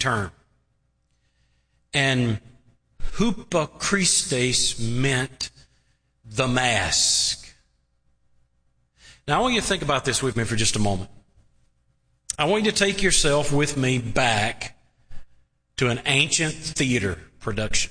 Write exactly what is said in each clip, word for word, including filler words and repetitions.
term. And hypokristes meant the mask. Now, I want you to think about this with me for just a moment. I want you to take yourself with me back to an ancient theater production.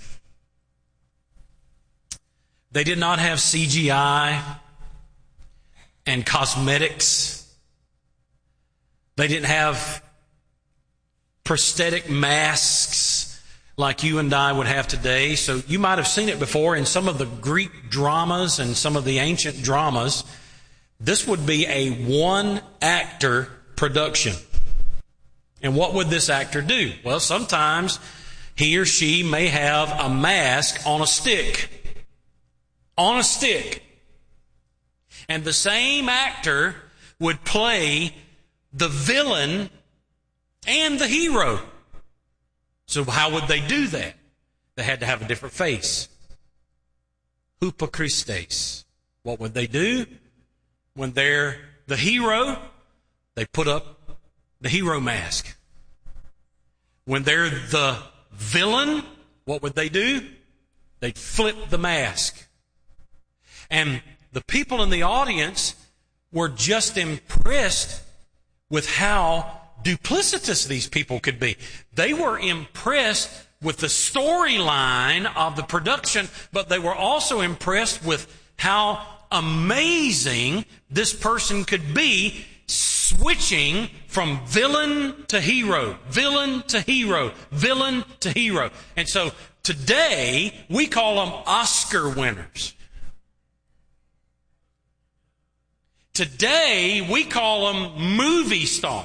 They did not have C G I and cosmetics. They didn't have prosthetic masks like you and I would have today. So you might have seen it before in some of the Greek dramas and some of the ancient dramas. This would be a one-actor production. And what would this actor do? Well, sometimes he or she may have a mask on a stick. On a stick. And the same actor would play the villain and the hero. So how would they do that? They had to have a different face. Hypokristes. What would they do? When they're the hero, they put up the hero mask. When they're the villain, what would they do? They'd flip the mask. And the people in the audience were just impressed with how duplicitous these people could be. They were impressed with the storyline of the production, but they were also impressed with how amazing this person could be, switching from villain to hero, villain to hero, villain to hero. And so today we call them Oscar winners. Today we call them movie stars.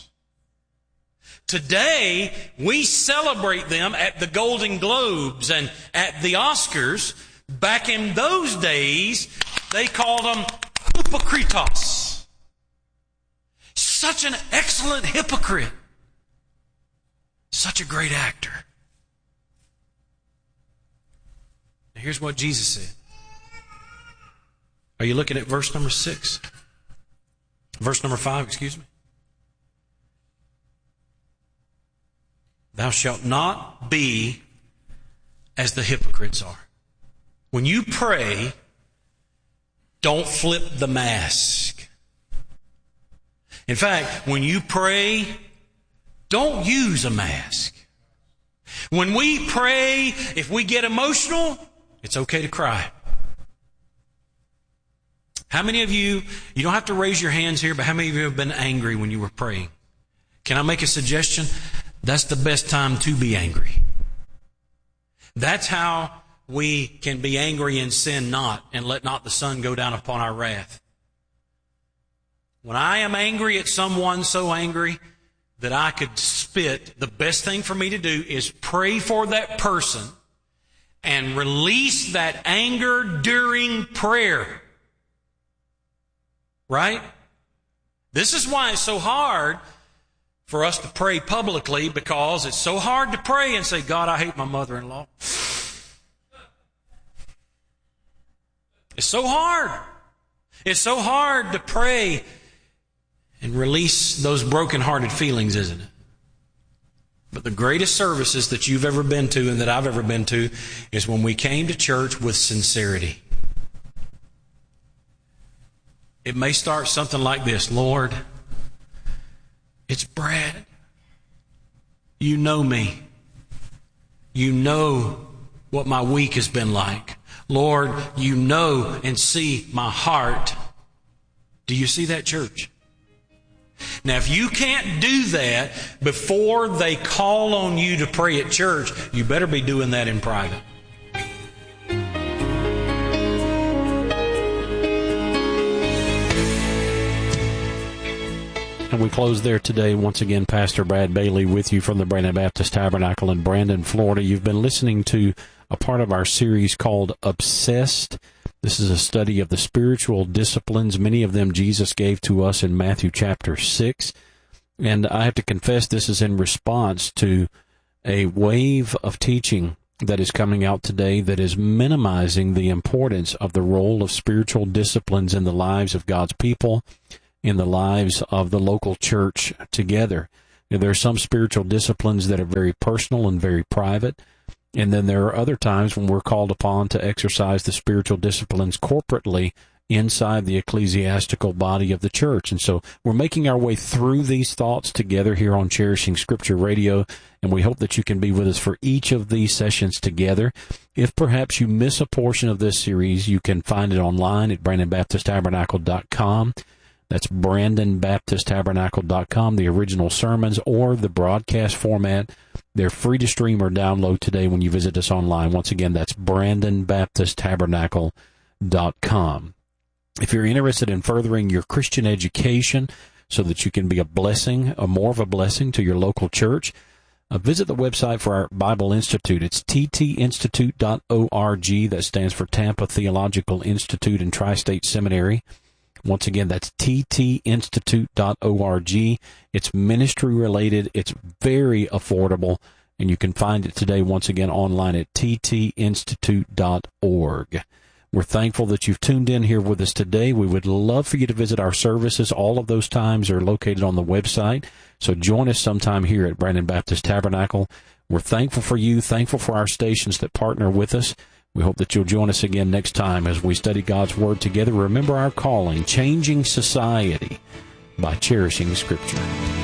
Today we celebrate them at the Golden Globes and at the Oscars. Back in those days, they called them hypokritos. Such an excellent hypocrite. Such a great actor. Now here's what Jesus said. Are you looking at verse number six? Verse number five, excuse me. Thou shalt not be as the hypocrites are. When you pray, don't flip the mask. In fact, when you pray, don't use a mask. When we pray, if we get emotional, it's okay to cry. How many of you, you don't have to raise your hands here, but how many of you have been angry when you were praying? Can I make a suggestion? That's the best time to be angry. That's how we can be angry and sin not, and let not the sun go down upon our wrath. When I am angry at someone, so angry that I could spit, the best thing for me to do is pray for that person and release that anger during prayer. Right? This is why it's so hard for us to pray publicly, because it's so hard to pray and say, God, I hate my mother-in-law. It's so hard. It's so hard to pray and release those broken-hearted feelings, isn't it? But the greatest services that you've ever been to and that I've ever been to is when we came to church with sincerity. It may start something like this. Lord, it's Brad. You know me. You know what my week has been like. Lord, you know and see my heart. Do you see that, church? Now, if you can't do that before they call on you to pray at church, you better be doing that in private. And we close there today. Once again, Pastor Brad Bailey with you from the Brandon Baptist Tabernacle in Brandon, Florida. You've been listening to a part of our series called Obsessed. This is a study of the spiritual disciplines. Many of them Jesus gave to us in Matthew chapter six. And I have to confess, this is in response to a wave of teaching that is coming out today that is minimizing the importance of the role of spiritual disciplines in the lives of God's people, in the lives of the local church together. You know, there are some spiritual disciplines that are very personal and very private. And then there are other times when we're called upon to exercise the spiritual disciplines corporately inside the ecclesiastical body of the church. And so we're making our way through these thoughts together here on Cherishing Scripture Radio, and we hope that you can be with us for each of these sessions together. If perhaps you miss a portion of this series, you can find it online at brandon baptist tabernacle dot com. That's brandon baptist tabernacle dot com, the original sermons or the broadcast format. They're free to stream or download today when you visit us online. Once again, that's brandon baptist tabernacle dot com. If you're interested in furthering your Christian education so that you can be a blessing, or more of a blessing to your local church, uh, visit the website for our Bible Institute. It's t t institute dot org. That stands for Tampa Theological Institute and Tri-State Seminary. Once again, that's t t institute dot org. It's ministry related. It's very affordable, and you can find it today once again online at t t institute dot org. We're thankful that you've tuned in here with us today. We would love for you to visit our services. All of those times are located on the website. So join us sometime here at Brandon Baptist Tabernacle. We're thankful for you, thankful for our stations that partner with us. We hope that you'll join us again next time as we study God's Word together. Remember our calling, changing society by cherishing Scripture.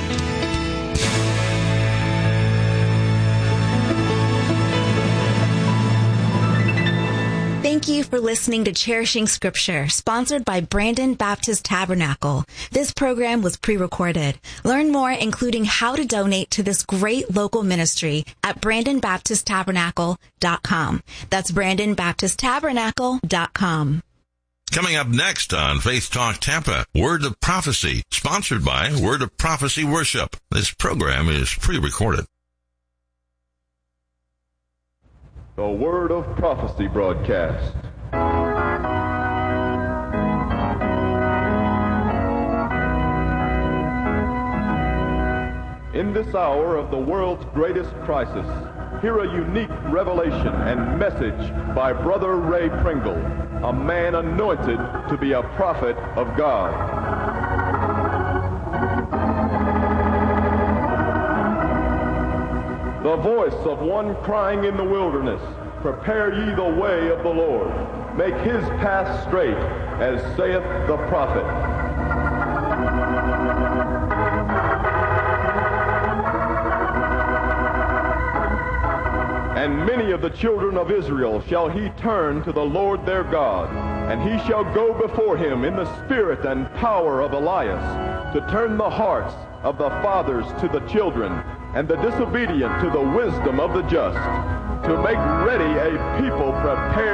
Thank you for listening to Cherishing Scripture, sponsored by Brandon Baptist Tabernacle. This program was pre-recorded. Learn more, including how to donate to this great local ministry, at brandon baptist tabernacle dot com. That's brandon baptist tabernacle dot com. Coming up next on Faith Talk Tampa, Word of Prophecy, sponsored by Word of Prophecy Worship. This program is pre-recorded. The Word of Prophecy broadcast. In this hour of the world's greatest crisis, hear a unique revelation and message by Brother Ray Pringle, a man anointed to be a prophet of God. The voice of one crying in the wilderness, prepare ye the way of the Lord. Make his path straight, as saith the prophet. And many of the children of Israel shall he turn to the Lord their God, and he shall go before him in the spirit and power of Elias, to turn the hearts of the fathers to the children, and the disobedient to the wisdom of the just, to make ready a people prepared